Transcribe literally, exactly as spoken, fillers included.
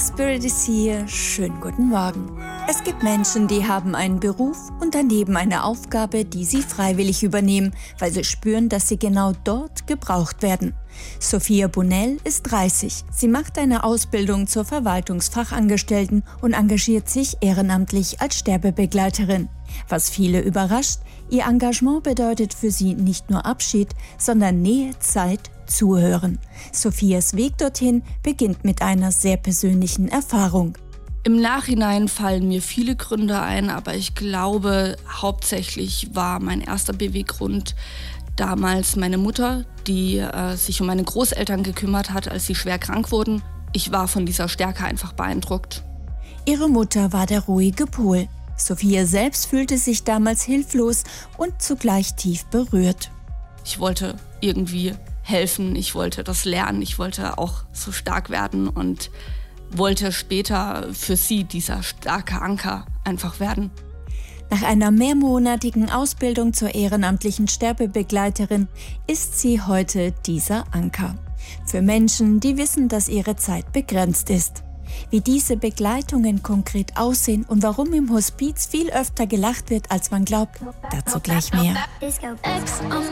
Spirit ist hier. Schönen guten Morgen. Es gibt Menschen, die haben einen Beruf und daneben eine Aufgabe, die sie freiwillig übernehmen, weil sie spüren, dass sie genau dort gebraucht werden. Sophia Bunell ist dreißig. Sie macht eine Ausbildung zur Verwaltungsfachangestellten und engagiert sich ehrenamtlich als Sterbebegleiterin. Was viele überrascht, ihr Engagement bedeutet für sie nicht nur Abschied, sondern Nähe, Zeit, Zuhören. Sophias Weg dorthin beginnt mit einer sehr persönlichen Erfahrung. Im Nachhinein fallen mir viele Gründe ein, aber ich glaube, hauptsächlich war mein erster Beweggrund damals meine Mutter, die äh, sich um meine Großeltern gekümmert hat, als sie schwer krank wurden. Ich war von dieser Stärke einfach beeindruckt. Ihre Mutter war der ruhige Pol. Sophia selbst fühlte sich damals hilflos und zugleich tief berührt. Ich wollte irgendwie helfen, ich wollte das lernen, ich wollte auch so stark werden und wollte später für sie dieser starke Anker einfach werden. Nach einer mehrmonatigen Ausbildung zur ehrenamtlichen Sterbebegleiterin ist sie heute dieser Anker. Für Menschen, die wissen, dass ihre Zeit begrenzt ist. Wie diese Begleitungen konkret aussehen und warum im Hospiz viel öfter gelacht wird, als man glaubt, dazu gleich mehr.